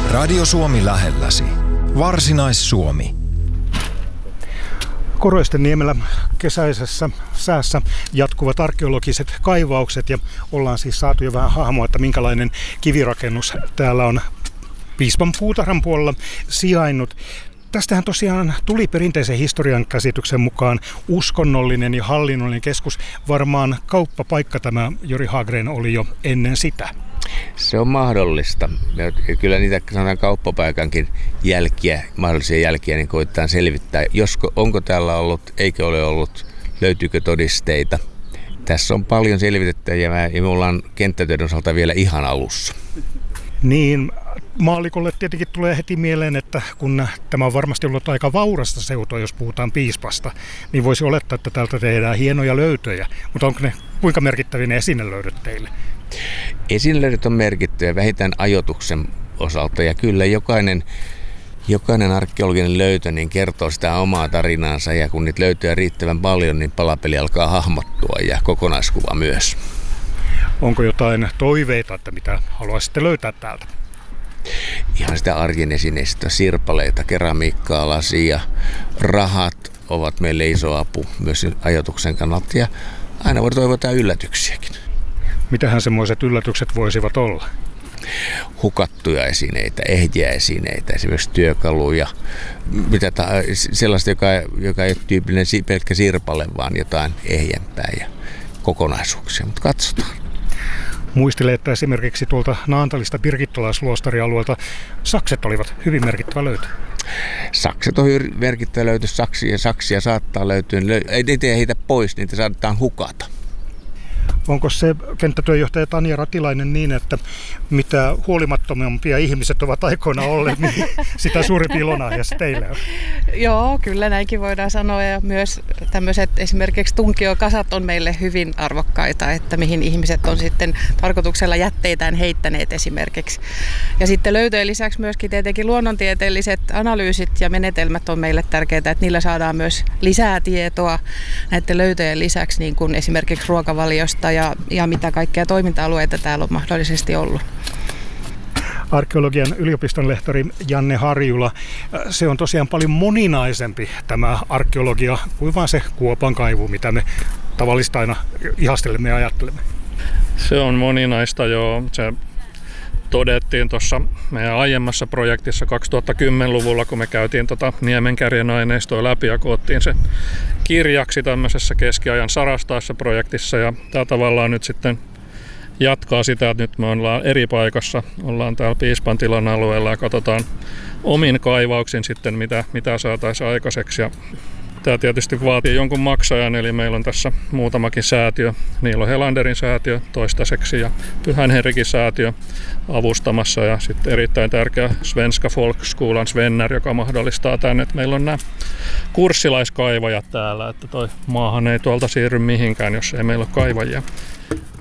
Radio Suomi lähelläsi. Varsinais-Suomi. Koroistenniemellä kesäisessä säässä jatkuvat arkeologiset kaivaukset ja ollaan siis saatu jo vähän hahmoa, että minkälainen kivirakennus täällä on Piispan puutarhan puolella sijainnut. Tästähän tosiaan tuli perinteisen historian käsityksen mukaan uskonnollinen ja hallinnollinen keskus. Varmaan kauppapaikka tämä Jori Hagren oli jo ennen sitä. Se on mahdollista. Ja kyllä niitä sanotaan kauppapaikankin jälkiä, mahdollisia jälkiä, niin koitetaan selvittää. Onko täällä ollut, eikö ole ollut, löytyykö todisteita. Tässä on paljon selvitettävää ja me ollaan kenttätyön osalta vielä ihan alussa. Niin, maallikolle tietenkin tulee heti mieleen, että kun tämä on varmasti ollut aika vaurasta seutua, jos puhutaan Piispasta, niin voisi olettaa, että täältä tehdään hienoja löytöjä. Mutta onko ne kuinka merkittäviä ne esinelöydöt teille? Esinelöydöt on merkittäviä vähintään ajoituksen osalta ja kyllä jokainen arkeologinen löytö niin kertoo sitä omaa tarinaansa ja kun niitä löytöjä riittävän paljon, niin palapeli alkaa hahmottua ja kokonaiskuva myös. Onko jotain toiveita, että mitä haluaisitte löytää täältä? Ihan sitä arjen esineistöä, sirpaleita, keramiikkaa, lasia, rahat ovat meille iso apu myös ajoituksen kannalta ja aina voi toivottaa yllätyksiäkin. Mitähän semmoiset yllätykset voisivat olla? Hukattuja esineitä, ehjiä esineitä, esimerkiksi työkaluja, sellaista, joka ei ole tyypillinen pelkkä sirpale, vaan jotain ehjempää ja kokonaisuuksia, mutta katsotaan. Muistelee, että esimerkiksi tuolta Naantalista Birgittolaisluostarialueelta sakset olivat hyvin merkittävä löytö. Sakset on hyvin merkittävä löytö, saksia saattaa löytyä, ei tee heitä pois, niitä saadaan hukata. Onko se kenttätyönjohtaja Tanja Ratilainen niin, että mitä huolimattomampia ihmiset ovat aikoina olleet, niin sitä suurempi ilonaiheessa teille on? Joo, kyllä näinkin voidaan sanoa ja myös tämmöiset esimerkiksi tunkiokasat on meille hyvin arvokkaita, että mihin ihmiset on sitten tarkoituksella jätteitään heittäneet esimerkiksi. Ja sitten löytöjen lisäksi myöskin tietenkin luonnontieteelliset analyysit ja menetelmät on meille tärkeitä, että niillä saadaan myös lisää tietoa näiden löytöjen lisäksi, niin kuin esimerkiksi ruokavaliosta ja mitä kaikkea toiminta-alueita täällä on mahdollisesti ollut. Arkeologian yliopiston lehtori Janne Harjula, se on tosiaan paljon moninaisempi tämä arkeologia kuin vain se kuopan kaivu, mitä me tavallista aina ihastelemme ja ajattelemme. Se on moninaista, joo. Se todettiin tuossa meidän aiemmassa projektissa 2010-luvulla, kun me käytiin Niemenkärjen aineistoa läpi ja koottiin se kirjaksi tämmöisessä keskiajan sarastaessa projektissa. Ja tämä tavallaan nyt sitten jatkaa sitä, että nyt me ollaan eri paikassa. Ollaan täällä Piispan tilan alueella ja katsotaan omin kaivauksin sitten, mitä saataisiin aikaiseksi. Ja tämä tietysti vaatii jonkun maksajan, eli meillä on tässä muutamakin säätiö. Niillä on Helanderin säätiö toistaiseksi ja Pyhän Henrikin säätiö avustamassa ja sitten erittäin tärkeä Svenska Folkskolan Svenner, joka mahdollistaa tänne, että meillä on nämä kurssilaiskaivajat täällä, että toi maahan ei tuolta siirry mihinkään, jos ei meillä ole kaivajia.